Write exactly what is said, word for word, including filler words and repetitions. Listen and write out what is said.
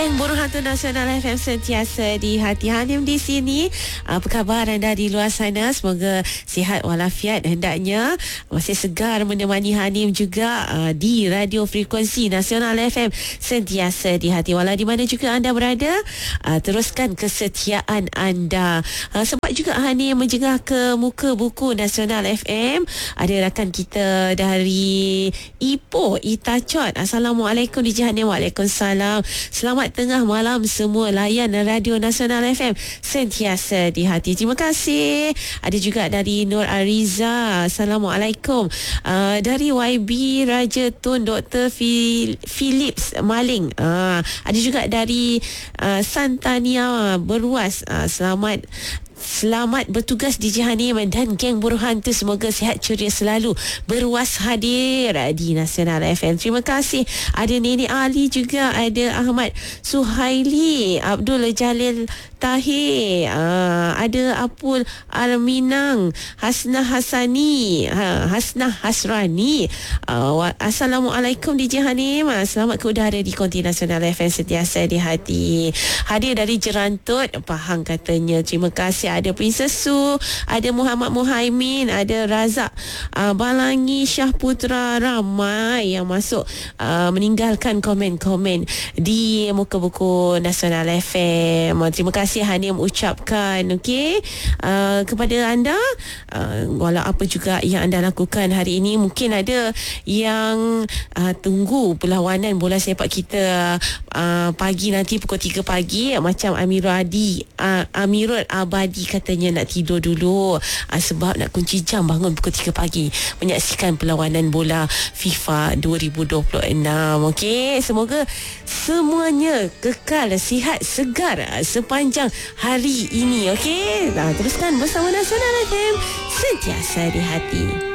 Geng Buruh Hantu Nasional F M sentiasa di hati. Hanim di sini. Apa khabar anda di luar sana? Semoga sihat walafiat hendaknya. Masih segar menemani Hanim juga uh, di radio frekuensi Nasional F M sentiasa di hati. Walau di mana juga anda berada, uh, teruskan kesetiaan anda. Uh, sempat juga Hanim menjengah ke muka buku Nasional F M. Ada rakan kita dari Ipoh, Itacot. Assalamualaikum D J Hanim. Waalaikumsalam. Selamat tengah malam semua layan Radio Nasional F M sentiasa di hati. Terima kasih. Ada juga dari Nur Ariza. Assalamualaikum. Uh, dari Y B Raja Tun Doktor Philips Maling. Uh, ada juga dari uh, Santania Beruas. Uh, selamat Selamat bertugas D J Hanim dan geng buruh hantu. Semoga sihat ceria selalu. Beruas hadir di Nasional F M. Terima kasih. Ada Nenek Ali juga. Ada Ahmad Suhaili, Abdul Jalil Tahir, uh, ada Apul Alminang, Hasnah Hasani, ha, Hasnah Hasrani. Uh, Assalamualaikum D J Hanim. Selamat ke udara di Konti Nasional F M sentiasa di hati. Hadir dari Jerantut, Pahang katanya. Terima kasih. Ada Princess Su, ada Muhammad Muhaimin, ada Razak uh, Balangi Syah Putra. Ramai yang masuk uh, meninggalkan komen-komen di muka buku Nasional F M. Terima kasih Hanim ucapkan okey uh, kepada anda, uh, walau apa juga yang anda lakukan hari ini. Mungkin ada yang uh, tunggu perlawanan bola sepak kita uh, pagi nanti pukul tiga pagi, macam Amirul Adi uh, Amirul Abadi katanya nak tidur dulu uh, sebab nak kunci jam bangun pukul tiga pagi menyaksikan perlawanan bola FIFA dua ribu dua puluh enam. Okey, semoga semuanya kekal sihat segar sepanjang hari ini. Okey, nah, teruskan bersama Nasional F M sentiasa di hati.